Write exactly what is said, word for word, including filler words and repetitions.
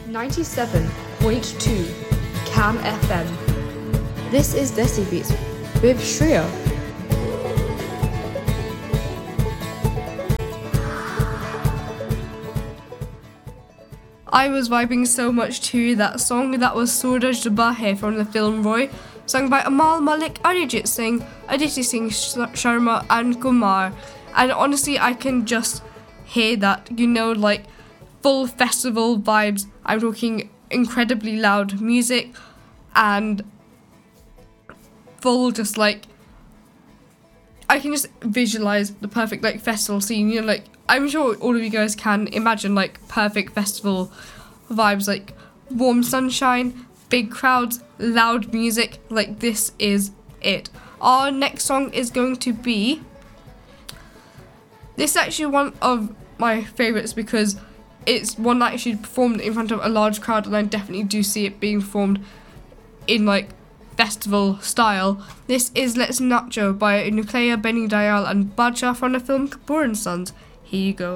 ninety-seven point two Cam F M. This is Desi Beats with Shreya. I was vibing so much to that song. That was Suraj Dabahe from the film Roy, sung by Amal Malik, Arijit Singh, Aditi Singh Sharma and Kumar. And honestly, I can just hear that, you know, like full festival vibes. I'm talking incredibly loud music and full just like, I can just visualize the perfect like festival scene, you know, like I'm sure all of you guys can imagine like perfect festival vibes, like warm sunshine, big crowds, loud music. Like this is it. Our next song is going to be, this is actually one of my favourites because it's one that actually performed in front of a large crowd, and I definitely do see it being performed in like festival style. This is Let's Nacho by Nucleya, Benny Dayal and Badshah from the film Kapoor and Sons. Here you go.